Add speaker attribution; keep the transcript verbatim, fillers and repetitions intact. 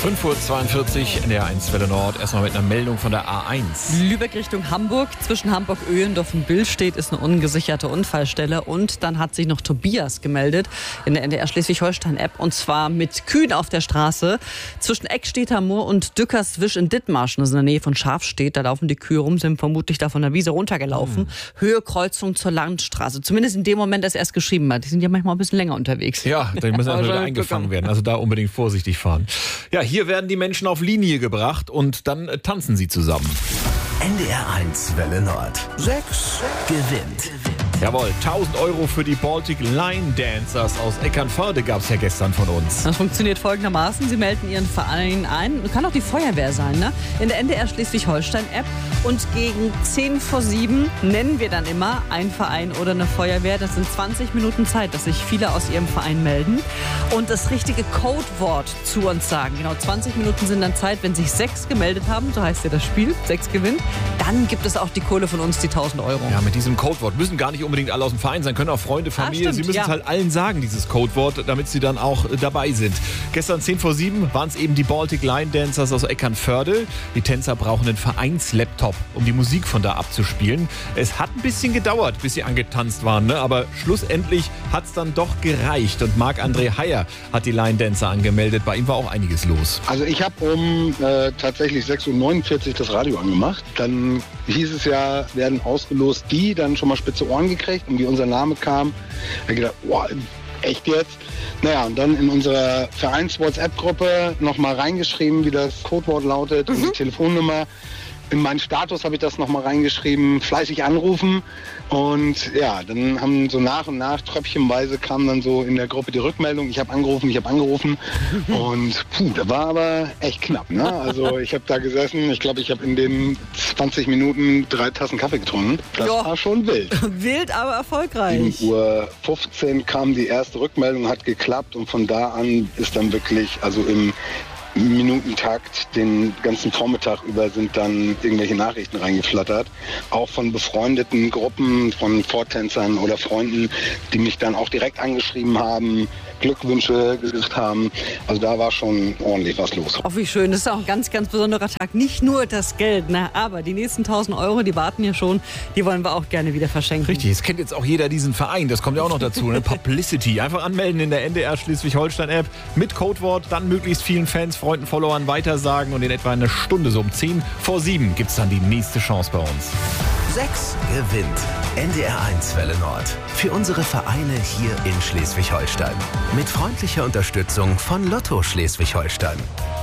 Speaker 1: fünf Uhr zweiundvierzig in der eins Welle Nord. Erstmal mit einer Meldung von der A eins.
Speaker 2: Lübeck Richtung Hamburg. Zwischen Hamburg-Öhendorf und Billstedt ist eine ungesicherte Unfallstelle. Und dann hat sich noch Tobias gemeldet in der N D R Schleswig-Holstein-App. Und zwar mit Kühen auf der Straße. Zwischen Eckstedter Moor und Dückerswisch in Dithmarschen, das ist in der Nähe von Schafstedt. Da laufen die Kühe rum, sind vermutlich da von der Wiese runtergelaufen. Hm. Höhe Kreuzung zur Landstraße. Zumindest in dem Moment, als er es geschrieben hat. Die sind ja manchmal ein bisschen länger unterwegs.
Speaker 1: Ja, die müssen also wieder eingefangen werden. Also da unbedingt vorsichtig fahren. Ja, hier werden die Menschen auf Linie gebracht und dann äh, tanzen sie zusammen.
Speaker 3: N D R eins Welle Nord. Sechs gewinnt.
Speaker 1: Jawohl, tausend Euro für die Baltic Line Dancers aus Eckernförde gab es ja gestern von uns.
Speaker 2: Das funktioniert folgendermaßen. Sie melden Ihren Verein ein. Kann auch die Feuerwehr sein, ne? In der N D R Schleswig-Holstein-App. Und gegen zehn vor sieben nennen wir dann immer einen Verein oder eine Feuerwehr. Das sind zwanzig Minuten Zeit, dass sich viele aus ihrem Verein melden und das richtige Codewort zu uns sagen. Genau, zwanzig Minuten sind dann Zeit, wenn sich sechs gemeldet haben, so heißt ja das Spiel, sechs gewinnt. Dann gibt es auch die Kohle von uns, die tausend Euro.
Speaker 1: Ja, mit diesem Codewort müssen gar nicht unbedingt alle aus dem Verein sein, können auch Freunde, Familie. Ah, stimmt, sie müssen ja. es halt allen sagen, dieses Codewort, damit sie dann auch äh, dabei sind. Gestern zehn vor sieben waren es eben die Baltic Line Dancers aus Eckernförde. Die Tänzer brauchen einen Vereinslaptop, um die Musik von da abzuspielen. Es hat ein bisschen gedauert, bis sie angetanzt waren, ne? Aber schlussendlich hat es dann doch gereicht. Und Marc-André Heyer hat die Line Dancer angemeldet. Bei ihm war auch einiges los.
Speaker 4: Also ich habe um äh, tatsächlich sechs Uhr neunundvierzig das Radio angemacht. Dann hieß es ja, werden ausgelost die, dann schon mal spitze Ohren gekriegt, und wie unser Name kam, habe ich gedacht, wow, echt jetzt? Naja, und dann in unserer Vereins-WhatsApp-Gruppe nochmal reingeschrieben, wie das Codewort lautet, mhm. und die Telefonnummer. In meinen Status habe ich das nochmal reingeschrieben, fleißig anrufen. Und ja, dann haben so nach und nach, tröpfchenweise kam dann so in der Gruppe die Rückmeldung, ich habe angerufen, ich habe angerufen. Und puh, da war aber echt knapp, ne? Also ich habe da gesessen, ich glaube, ich habe in den zwanzig Minuten drei Tassen Kaffee getrunken. Das jo. war schon wild.
Speaker 2: Wild, aber erfolgreich.
Speaker 4: sieben Uhr fünfzehn kam die erste Rückmeldung, hat geklappt, und von da an ist dann wirklich, also im Minutentakt den ganzen Vormittag über sind dann irgendwelche Nachrichten reingeflattert. Auch von befreundeten Gruppen, von Vortänzern oder Freunden, die mich dann auch direkt angeschrieben haben, Glückwünsche gesagt haben. Also da war schon ordentlich was los.
Speaker 2: Oh, wie schön. Das ist auch ein ganz, ganz besonderer Tag. Nicht nur das Geld, ne? Aber die nächsten tausend Euro, die warten ja schon. Die wollen wir auch gerne wieder verschenken.
Speaker 1: Richtig, es kennt jetzt auch jeder diesen Verein. Das kommt ja auch noch dazu. Ne? Publicity. Einfach anmelden in der N D R Schleswig-Holstein-App mit Codewort. Dann möglichst vielen Fans, Freunden, Followern weitersagen. Und in etwa eine Stunde, so um zehn vor sieben, gibt es dann die nächste Chance bei uns.
Speaker 3: Sechs gewinnt. N D R eins Welle Nord. Für unsere Vereine hier in Schleswig-Holstein. Mit freundlicher Unterstützung von Lotto Schleswig-Holstein.